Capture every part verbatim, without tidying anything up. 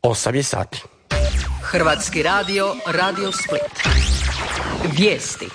osam je sati. Hrvatski radio, Radio Split. Vijesti.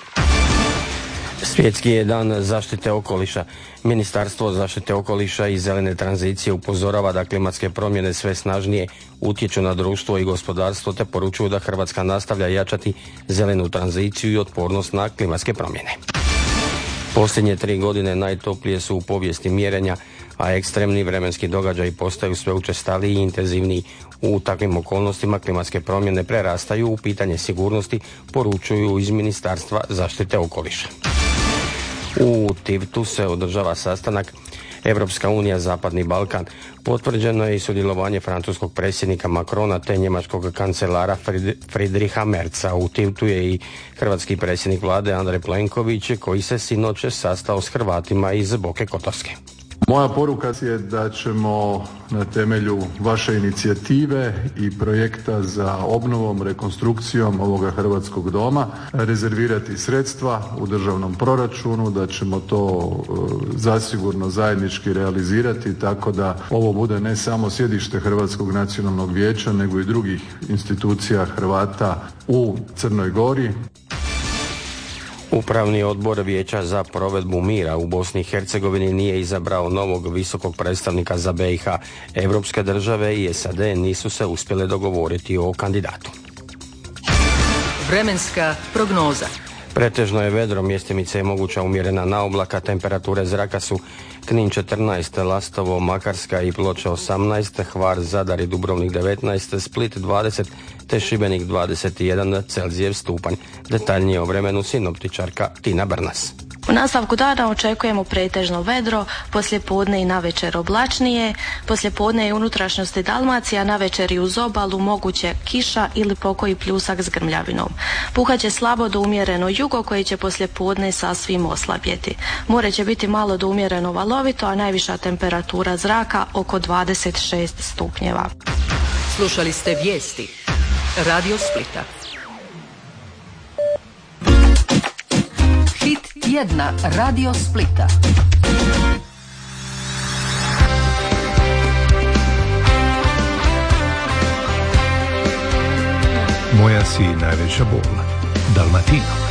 Svjetski je dan zaštite okoliša. Ministarstvo zaštite okoliša i zelene tranzicije upozorava da klimatske promjene sve snažnije utječu na društvo i gospodarstvo, te poručuju da Hrvatska nastavlja jačati zelenu tranziciju i otpornost na klimatske promjene. Posljednje tri godine najtoplije su u povijesti mjerenja, a ekstremni vremenski događaji postaju sve učestaliji i intenzivniji. U takvim okolnostima klimatske promjene prerastaju u pitanje sigurnosti, poručuju iz Ministarstva zaštite okoliša. U Tivtu se održava sastanak Europska unija Zapadni Balkan. Potvrđeno je i sudjelovanje francuskog predsjednika Macrona te njemačkog kancelara Friedricha Merza. U Tivtu je i hrvatski predsjednik vlade Andrej Plenković, koji se sinoć sastao s Hrvatima iz Boke Kotorske. Moja poruka je da ćemo na temelju vaše inicijative i projekta za obnovom, rekonstrukcijom ovoga Hrvatskog doma rezervirati sredstva u državnom proračunu, da ćemo to zasigurno zajednički realizirati tako da ovo bude ne samo sjedište Hrvatskog nacionalnog vijeća, nego i drugih institucija Hrvata u Crnoj Gori. Upravni odbor Vijeća za provedbu mira u Bosni i Hercegovini nije izabrao novog visokog predstavnika za B i H. Europske države i S A D nisu se uspjele dogovoriti o kandidatu. Vremenska prognoza. Pretežno je vedro, mjestimice je moguća umjerena naoblaka, temperature zraka su Knin četrnaest, Lastovo, Makarska i Ploče osamnaest, Hvar, Zadar i Dubrovnik devetnaest, Split dvadeset te Šibenik dvadeset jedan Celzijev stupanj. Detaljnije o vremenu sinoptičarka Tina Brnas. U nastavku dana očekujemo pretežno vedro, poslijepodne i navečer oblačnije, poslijepodne i unutrašnjosti Dalmacija, navečer i uz obalu moguće kiša ili pokoji pljusak s grmljavinom. Puhaće slabo do umjereno jugo koji će poslijepodne sasvim oslabjeti. More će biti malo do umjereno valovito, a najviša temperatura zraka oko dvadeset šest stupnjeva. Slušali ste vijesti Radio Splita. Hit tjedna Radio Splita. Moja si najveća bol. Dalmatino.